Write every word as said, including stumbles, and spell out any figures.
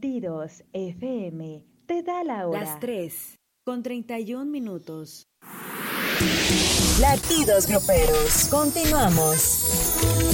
Latidos F M te da la hora. Las tres con treinta y un minutos. Latidos Gruperos. Continuamos.